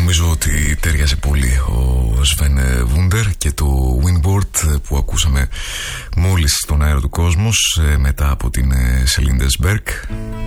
Νομίζω ότι ταιριάζει πολύ ο Sven Wunder και το Windward που ακούσαμε μόλις στον αέρα του κόσμου μετά από την Celine Berg.